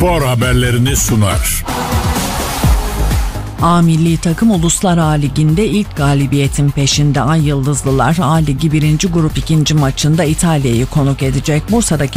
spor haberlerini sunar. A milli takım Uluslar A Ligi'nde ilk galibiyetin peşinde. Ay Yıldızlılar A Ligi 1. Grup 2. maçında İtalya'yı konuk edecek. Bursa'daki